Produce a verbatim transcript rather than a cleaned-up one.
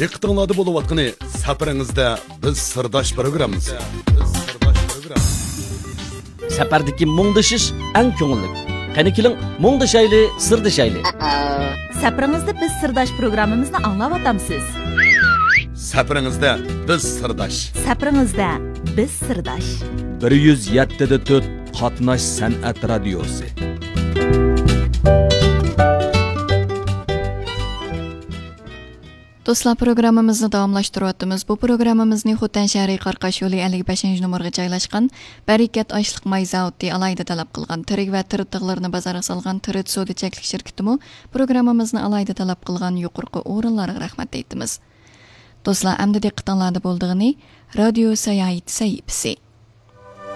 diqqətinizdə bolayotqani safaringizda biz sirdosh programmasi. Safardagi mungdashish eng ko'ngilli. Qani keling mungdashayli, sirdashayli. Safaringizda biz sirdosh programmamizni anglayotamiz. Safaringizda biz sirdosh. Safaringizda biz sirdosh. bir yuz yetti da to'rt Qatnash san'at radiosi. Do'stlar, programmamizni davomlashtiryapmiz. Bu programmamizni Xotan shahri Qarqash yo'li ellik beshinchi nomerga joylashgan Barakat oshliq may zavodi alayda talab qilgan tirik va tiritliqlarni bozorga solgan Tirit Sodi cheklik shirkatimi programmamizni alayda talab qilgan yuqorqi o'rinlarga rahmat aytamiz. Do'stlar, endi diqqatingizda bo'ldig'ini radio sayohat sayfisi